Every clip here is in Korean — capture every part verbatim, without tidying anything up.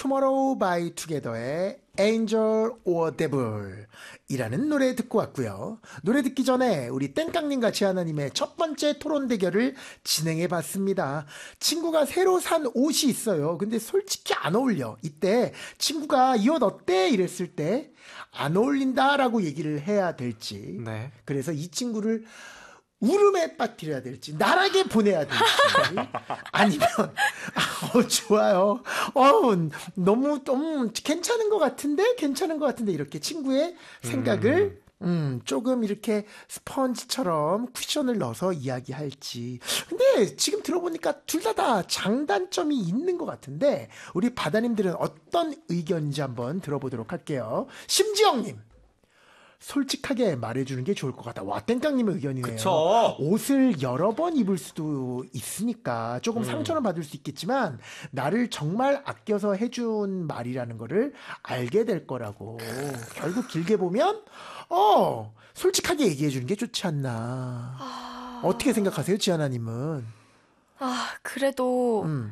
Tomorrow by Together의 Angel or Devil 이라는 노래 듣고 왔고요. 노래 듣기 전에 우리 땡깡님과 지하나님의 첫 번째 토론 대결을 진행해 봤습니다. 친구가 새로 산 옷이 있어요. 근데 솔직히 안 어울려. 이때 친구가 이 옷 어때? 이랬을 때 안 어울린다라고 얘기를 해야 될지. 네. 그래서 이 친구를 울음에 빠뜨려야 될지 나락에 보내야 될지 아니면 어, 좋아요. 어, 너무 좀 괜찮은 것 같은데 괜찮은 것 같은데 이렇게 친구의 생각을 음. 음, 조금 이렇게 스펀지처럼 쿠션을 넣어서 이야기할지. 근데 지금 들어보니까 둘 다 다 장단점이 있는 것 같은데 우리 바다님들은 어떤 의견인지 한번 들어보도록 할게요. 심지영님, 솔직하게 말해주는 게 좋을 것 같다. 와, 땡깡님의 의견이네요. 그쵸. 옷을 여러 번 입을 수도 있으니까 조금 음. 상처는 받을 수 있겠지만 나를 정말 아껴서 해준 말이라는 거를 알게 될 거라고. 결국 길게 보면 어 솔직하게 얘기해주는 게 좋지 않나. 아... 어떻게 생각하세요, 지하나님은? 아, 그래도 음.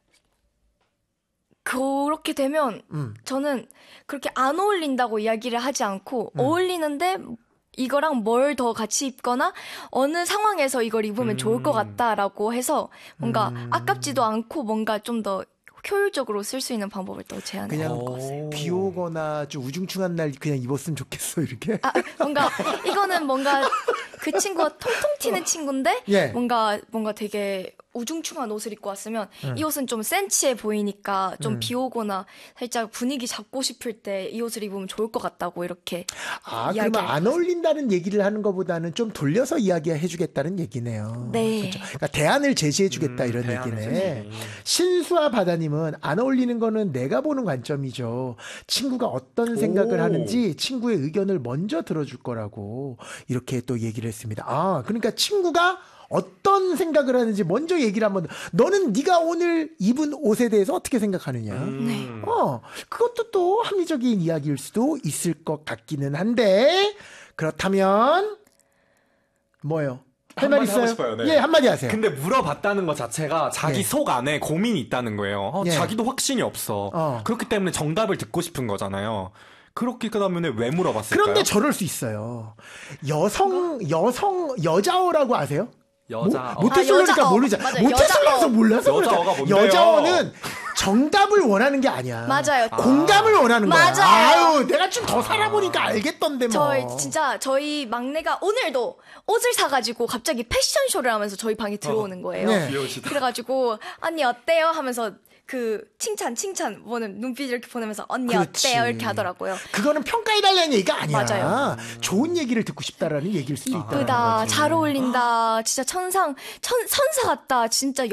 그렇게 되면 음. 저는 그렇게 안 어울린다고 이야기를 하지 않고 음. 어울리는데 이거랑 뭘 더 같이 입거나 어느 상황에서 이걸 입으면 음. 좋을 것 같다라고 해서 뭔가 음. 아깝지도 않고 뭔가 좀 더 효율적으로 쓸 수 있는 방법을 또 제안해 볼 것 같아요. 비 오거나 좀 우중충한 날 그냥 입었으면 좋겠어 이렇게. 아, 뭔가 이거는 뭔가 그 친구가 통통 튀는 친구인데 예. 뭔가 뭔가 되게 우중충한 옷을 입고 왔으면 음. 이 옷은 좀 센치해 보이니까 좀 비 음. 오거나 살짝 분위기 잡고 싶을 때 이 옷을 입으면 좋을 것 같다고 이렇게. 아, 그러면 안 어울린다는 얘기를 하는 것보다는 좀 돌려서 이야기해 주겠다는 얘기네요. 네. 그렇죠. 그러니까 대안을 제시해 주겠다 음, 이런 얘기네. 신수아 바다님은 안 어울리는 거는 내가 보는 관점이죠. 친구가 어떤 생각을 오. 하는지 친구의 의견을 먼저 들어줄 거라고 이렇게 또 얘기를 했습니다. 아, 그러니까 친구가 어떤 생각을 하는지 먼저 얘기를 한번. 너는 네가 오늘 입은 옷에 대해서 어떻게 생각하느냐. 음. 네. 어, 그것도 또 합리적인 이야기일 수도 있을 것 같기는 한데 그렇다면 뭐예요? 할 말 있어요? 싶어요, 네. 예, 한마디 하세요. 근데 물어봤다는 것 자체가 자기 네. 속 안에 고민이 있다는 거예요. 어, 네. 자기도 확신이 없어. 어. 그렇기 때문에 정답을 듣고 싶은 거잖아요. 그렇게 그러면 왜 물어봤을까요? 그런데 저럴 수 있어요. 여성, 여성, 여자어라고 아세요? 여자 모, 모태솔로니까 아, 모르죠. 모태솔로라서 몰라서 여자어가 뭔데요? 여자어는 정답을 원하는 게 아니야. 맞아요. 공감을 아. 원하는 거야. 맞아요. 아유, 내가 좀 더 살아보니까 아. 알겠던데 뭐. 저희 진짜 저희 막내가 오늘도 옷을 사가지고 갑자기 패션쇼를 하면서 저희 방에 들어오는 거예요. 어. 네. 그래가지고 언니 어때요? 하면서 그 칭찬 칭찬 보는 눈빛 이렇게 보내면서 언니 그렇지. 어때요? 이렇게 하더라고요. 그거는 평가해달라는 얘기가 아니야. 맞아요. 좋은 얘기를 듣고 싶다라는 얘기일 수도 있다. 이쁘다, 잘 어울린다, 진짜 천상 천 선사 같다, 진짜.